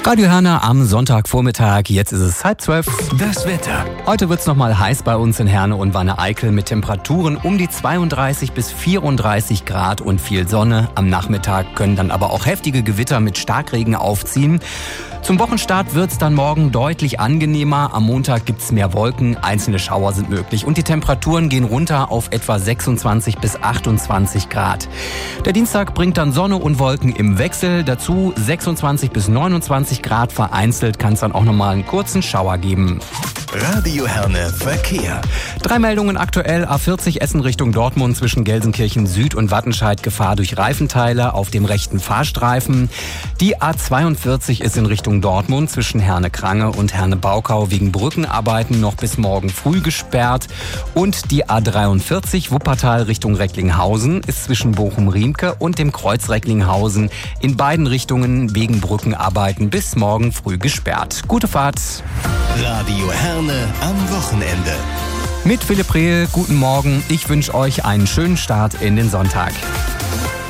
Radio Herne am Sonntagvormittag, jetzt ist es 11:30. Das Wetter. Heute wird's nochmal heiß bei uns in Herne und Wanne-Eickel mit Temperaturen um die 32 bis 34 Grad und viel Sonne. Am Nachmittag können dann aber auch heftige Gewitter mit Starkregen aufziehen. Zum Wochenstart wird's dann morgen deutlich angenehmer. Am Montag gibt's mehr Wolken, einzelne Schauer sind möglich und die Temperaturen gehen runter auf etwa 26 bis 28 Grad. Der Dienstag bringt dann Sonne und Wolken im Wechsel. Dazu 26 bis 29 Grad. Vereinzelt kann es dann auch nochmal einen kurzen Schauer geben. Radio Herne Verkehr. 3 Meldungen aktuell. A40 Essen Richtung Dortmund zwischen Gelsenkirchen Süd und Wattenscheid. Gefahr durch Reifenteile auf dem rechten Fahrstreifen. Die A42 ist in Richtung Dortmund zwischen Herne-Krange und Herne-Baukau wegen Brückenarbeiten noch bis morgen früh gesperrt. Und die A43 Wuppertal Richtung Recklinghausen ist zwischen Bochum-Riemke und dem Kreuz Recklinghausen in beiden Richtungen wegen Brückenarbeiten bis morgen früh gesperrt. Gute Fahrt. Radio Herne am Wochenende. Mit Philipp Rehl, guten Morgen. Ich wünsche euch einen schönen Start in den Sonntag.